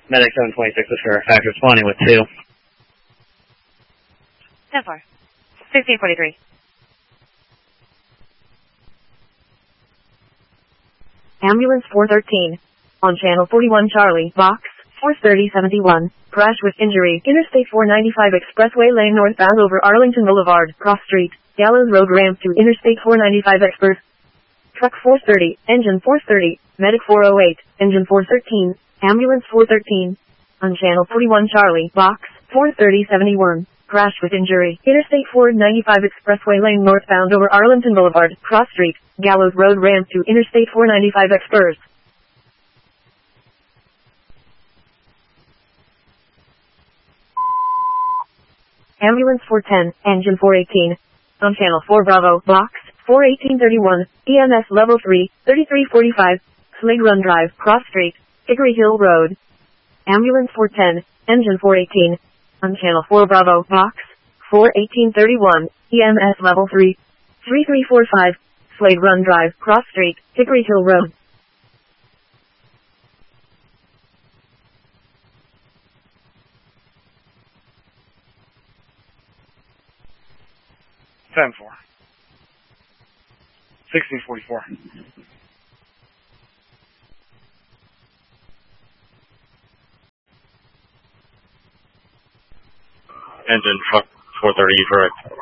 Medic 726 is for Factor 20 with 2. 10-4. 1643. Ambulance 413. On Channel 41 Charlie, Box 43071. Crash with injury. Interstate 495 Expressway lane northbound over Arlington Boulevard. Cross Street. Gallows Road ramp to Interstate 495 Expert. Truck 430. Engine 430. Medic 408. Engine 413. Ambulance 413. On Channel 41 Charlie, Box 43071. Crash with injury. Interstate 495 Expressway lane northbound over Arlington Boulevard. Cross Street. Gallows Road ramp to Interstate 495 Expert. Ambulance 410, Engine 418. On Channel 4 Bravo, Box 41831, EMS Level 3, 3345, Slade Run Drive, Cross Street, Hickory Hill Road. Ambulance 410, Engine 418. On Channel 4 Bravo, Box 41831, EMS Level 3, 3345, Slade Run Drive, Cross Street, Hickory Hill Road. Ten four. 1644. Engine truck 430 correct.